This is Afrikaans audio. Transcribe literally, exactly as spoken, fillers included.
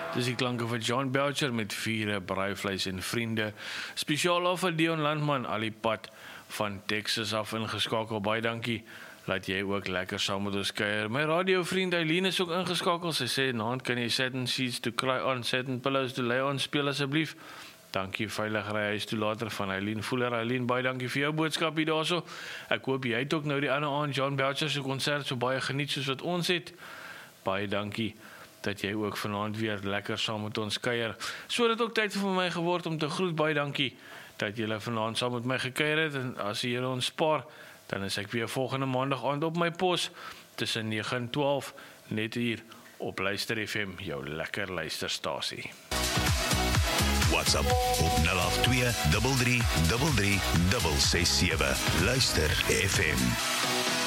Dis die klanke van John Belcher met Vure, Braaivleis en Vriende. Spesiaal af vir Dion Landman, al die pad van Texas af ingeskakel. Baie dankie, laat jy ook lekker saam met ons kuier. My radiovriend Eileen is ook ingeskakel. Sy sê, naand kan jy Satin Sheets to Cry On, Satin Pillows to Lay On speel asseblief. Dankie, veilig ry huis toe later van Eileen Voeler. Eileen, baie dankie vir jou boodskap hier daarso. Ek hoop jy het ook nou die ander aand John Belcher se konsert so baie geniet soos wat ons het. Baie dankie dat jy ook vanaand weer lekker saam met ons kuier. So het ook tyd vir my geword om te groet. Baie dankie dat julle vanaand saam met my gekuier het. En as jy ons spaar, dan is ek weer volgende maandag aand op my pos tussen nege en twaalf net hier op Luister F M, jou lekker luisterstasie. WhatsApp op nul agt twee drie drie drie drie ses ses sewe. Luister F M.